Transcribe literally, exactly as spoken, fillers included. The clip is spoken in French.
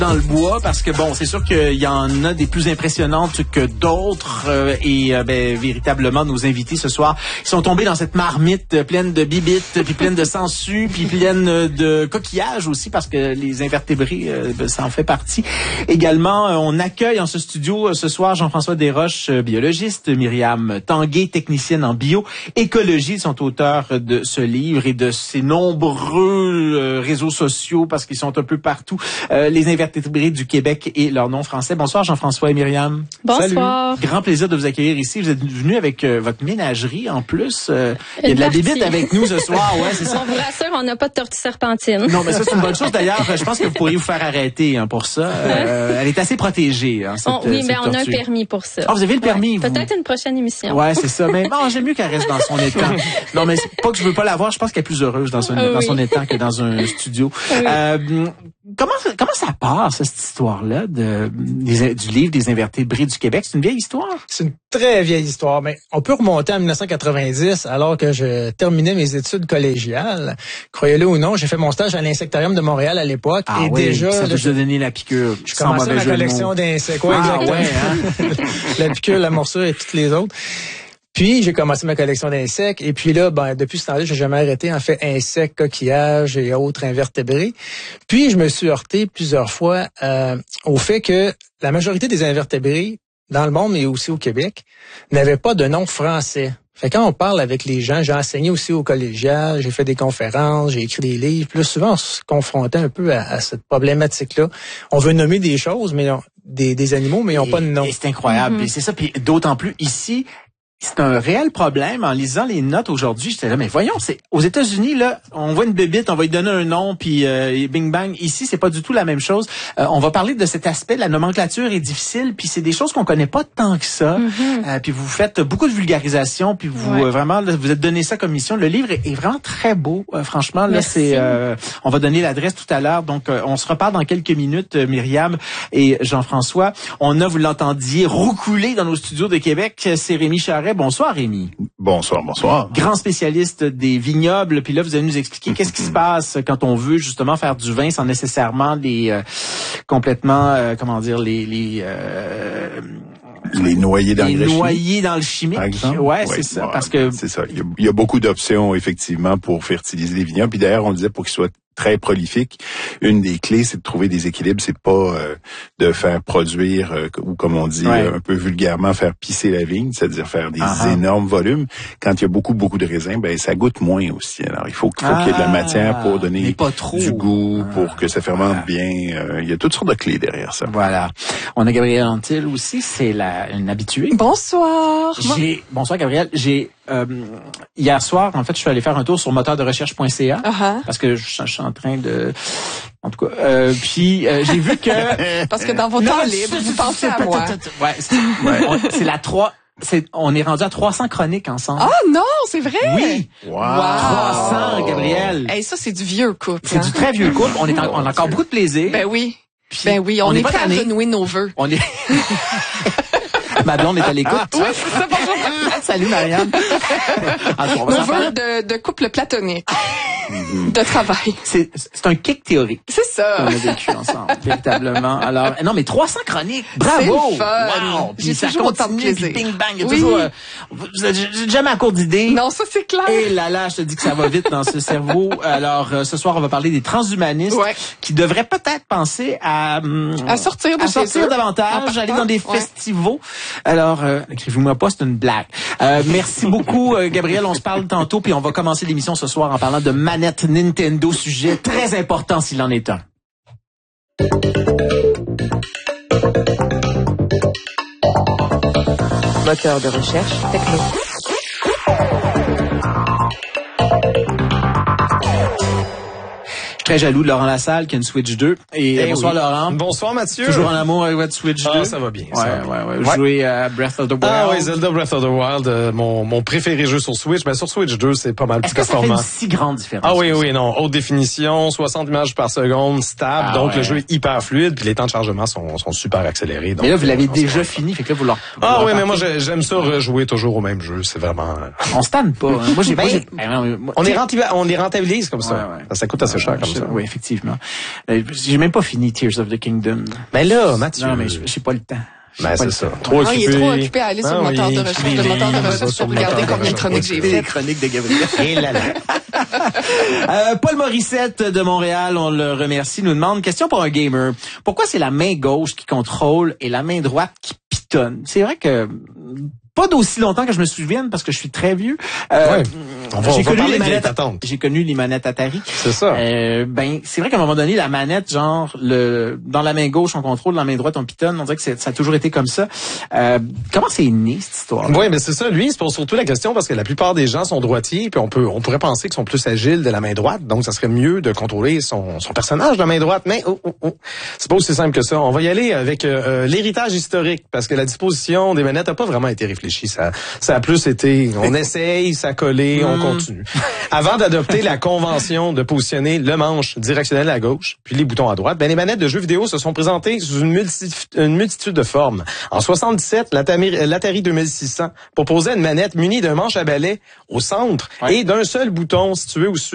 dans le bois parce que bon, c'est sûr qu'il y en a des plus impressionnantes que d'autres euh, et euh, ben véritablement nos invités ce soir, ils sont tombés dans cette marmite pleine de bibites, puis pleine de sangsues, puis pleine de coquillages aussi parce que les invertébrés euh, ben, ça en fait partie. Également, euh, on accueille en ce studio euh, ce soir Jean-François Desroches, euh, biologiste, Myriam Tanguay, technicienne en bioécologie, sont auteurs de ce livre et de ces nombreux euh, réseaux sociaux parce qu'ils sont un peu partout. Euh, les invertébrés du Québec et leur nom français. Bonsoir Jean-François et Myriam. Bonsoir. Salut. Grand plaisir de vous accueillir ici. Vous êtes venus avec euh, votre ménagerie en plus. Euh, il y a de la bibite avec nous ce soir. Ouais, c'est ça. On vous rassure, on n'a pas de tortue serpentine. Non, mais ça c'est une bonne chose. D'ailleurs, je pense que vous pourriez vous faire arrêter hein, pour ça. Euh, elle est assez protégée. Hein, cette, on, oui, cette mais on tortue. a un permis pour ça. Ah, vous avez le permis. Ouais. Vous... Peut-être une prochaine émission. Ouais, c'est ça. Mais bon, j'aime mieux qu'elle reste dans son étang. Non, mais c'est pas que je veux pas la voir. Je pense qu'elle est plus heureuse dans son, ah, dans oui. son étang que dans un studio. Oui. Euh, comment comment ça part cette histoire-là de des, du livre des invertébrés du Québec? C'est une vieille histoire? C'est une très vieille histoire, mais on peut remonter en dix-neuf cent quatre-vingt-dix, alors que je terminais mes études collégiales. Croyez-le ou non, j'ai fait mon stage à l'Insectarium de Montréal à l'époque. Ah et oui, déjà, ça là, peut te donner la piqûre. Je commençais ma collection d'insectes. Ouais, ah, exactement. Ouais, hein? La piqûre, la morsure et toutes les autres. Puis, j'ai commencé ma collection d'insectes. Et puis là, ben, depuis ce temps-là, j'ai jamais arrêté. En fait, insectes, coquillages et autres invertébrés. Puis, je me suis heurté plusieurs fois euh, au fait que la majorité des invertébrés dans le monde, mais aussi au Québec, n'avaient pas de nom français. Fait que quand on parle avec les gens, j'ai enseigné aussi au collégial, j'ai fait des conférences, j'ai écrit des livres. Puis là, souvent, on se confrontait un peu à, à cette problématique-là. On veut nommer des choses, mais on, des, des animaux, mais ils n'ont pas de nom. Et c'est incroyable. Mm-hmm. Et c'est ça. Puis d'autant plus ici, c'est un réel problème. En lisant les notes aujourd'hui, j'étais là, mais voyons, c'est aux États-Unis là, on voit une bébite, on va lui donner un nom, puis euh, bing bang. Ici, c'est pas du tout la même chose. Euh, on va parler de cet aspect, la nomenclature est difficile, puis c'est des choses qu'on connaît pas tant que ça. Mm-hmm. Euh, puis vous faites beaucoup de vulgarisation, puis vous ouais. euh, vraiment, là, vous êtes donné ça comme mission. Le livre est, est vraiment très beau, euh, franchement. Là, Merci. c'est, euh, on va donner l'adresse tout à l'heure. Donc, euh, on se reparle dans quelques minutes, euh, Myriam et Jean-François. On a, vous l'entendiez, roucoulé dans nos studios de Québec. C'est Rémi Charret. Bonsoir, Rémi. Bonsoir, bonsoir. Grand spécialiste des vignobles. Puis là, vous allez nous expliquer qu'est-ce qui se passe quand on veut justement faire du vin sans nécessairement les euh, complètement, euh, comment dire, les les euh, les noyer dans les le noyer dans le chimique. Par exemple? Ouais, oui, c'est ça. Ouais, parce que c'est ça. Il y, a, il y a beaucoup d'options effectivement pour fertiliser les vignobles. Puis d'ailleurs, on disait pour qu'ils soient très prolifique. Une des clés, c'est de trouver des équilibres. C'est pas euh, de faire produire, euh, ou comme on dit ouais. euh, un peu vulgairement, faire pisser la vigne, c'est-à-dire faire des uh-huh. énormes volumes. Quand il y a beaucoup, beaucoup de raisins, ben ça goûte moins aussi. Alors, il faut, faut ah, qu'il y ait de la matière pour donner pas trop. du goût, ah, pour que ça fermente voilà. bien. Euh, il y a toutes sortes de clés derrière ça. Voilà. On a Gabrielle Antil aussi, c'est la une habituée. Bonsoir. J'ai Bonsoir, Gabrielle. J'ai Euh, hier soir, en fait, je suis allé faire un tour sur moteur de recherche point c a uh-huh. parce que je, je suis en train de... En tout cas, euh, puis euh, j'ai vu que... Parce que dans vos temps libres, vous pensez à moi. Ouais, c'est, ouais, on, c'est la trois... C'est, on est rendu à trois cents chroniques ensemble. Ah oh, non, c'est vrai? Oui. Wow. trois cents, Gabrielle. Hey, ça, c'est du vieux couple. C'est hein? du très vieux couple. On, est en, on a encore beaucoup de plaisir. Ben oui. Puis, ben oui, on, on est, est prêt à renouer nos vœux. On est... Ma blonde est à l'écoute. Oui, c'est ça, bonjour. Salut, Marianne. Alors, nos vœux de, de couple platonique. De travail. C'est, c'est un kick théorique. C'est ça. On a vécu ensemble, véritablement. Alors, non, mais trois cents chroniques. Bravo! C'est fun. Wow! J'ai ça toujours autant de plaisir. Puis bing bang. Il y a oui. toujours, euh, vous êtes jamais à court d'idées. Non, ça, c'est clair. Et là, là, je te dis que ça va vite dans ce cerveau. Alors, euh, ce soir, on va parler des transhumanistes ouais. qui devraient peut-être penser à, hum, à sortir, de à sortir davantage, aller dans des ouais. festivals. Alors, euh, écrivez-moi pas, c'est une blague. Euh, merci beaucoup, euh, Gabrielle. On se parle tantôt, puis on va commencer l'émission ce soir en parlant de manettes Nintendo, sujet très important s'il en est un. Moteur de recherche techno. Très jaloux de Laurent Lassalle qui a une Switch deux. Et eh bonsoir oui. Laurent. Bonsoir Mathieu. Toujours en amour avec votre Switch ah, deux. Ça va bien. Ouais, ça va bien. ouais, ouais. Vous ouais. jouez à Breath of the Wild. Ah oui, Zelda Breath of the Wild, euh, mon, mon préféré jeu sur Switch. Ben sur Switch deux, c'est pas mal plus performant. Est-ce que ça fait une si grande différence? Ah oui, oui, non. Haute définition, soixante images par seconde, stable. Ah, donc ouais. le jeu est hyper fluide, puis les temps de chargement sont, sont super accélérés. Donc, mais là, vous l'avez euh, déjà fini, fait que là, vous leur... Ah vous oui, mais moi, j'aime ça rejouer toujours au même jeu. C'est vraiment... On se tanne pas. Hein. Moi, j'ai ben, pas... J'ai... On, est rentabilise, on est rentabilise comme ça. Ouais, ouais. ça. Ça coûte assez cher comme je ça. ça. Oui, effectivement. Euh, j'ai même pas fini Tears of the Kingdom. Mais là, Mathieu. Non, mais j'ai pas le temps. Ben, c'est ça. Trop Non, occupé. il est trop occupé à aller sur Ah, le moteur oui. de recherche, Les le moteur de livres, recherche sur pour le regarder moteur combien de chroniques j'ai Les faites. chroniques de Gabriel. Et là là. Euh, Paul Morissette de Montréal, on le remercie, nous demande, question pour un gamer, pourquoi c'est la main gauche qui contrôle et la main droite qui pitonne? C'est vrai que pas d'aussi longtemps que je me souvienne parce que je suis très vieux. Euh, Ouais. On va, j'ai on va connu parler les de vieille manettes. patente. J'ai connu les manettes Atari. C'est ça. Euh, ben, c'est vrai qu'à un moment donné, la manette, genre, le dans la main gauche, on contrôle, dans la main droite, on pitonne. On dirait que c'est, ça a toujours été comme ça. Euh, comment c'est né, cette histoire? Oui, mais c'est ça. Lui, il se pose surtout la question parce que la plupart des gens sont droitiers, puis on peut, on pourrait penser qu'ils sont plus agiles de la main droite, donc ça serait mieux de contrôler son, son personnage de la main droite. Mais oh, oh, oh, c'est pas aussi simple que ça. On va y aller avec euh, l'héritage historique parce que la disposition des manettes n'a pas vraiment été réfléchie. Ça, ça a plus été, on essaye, ça a collé, on continue. Avant d'adopter la convention de positionner le manche directionnel à gauche, puis les boutons à droite, ben les manettes de jeux vidéo se sont présentées sous une, multi, une multitude de formes. En soixante-dix-sept, l'Atari, l'Atari deux mille six cents proposait une manette munie d'un manche à balai au centre ouais. et d'un seul bouton situé au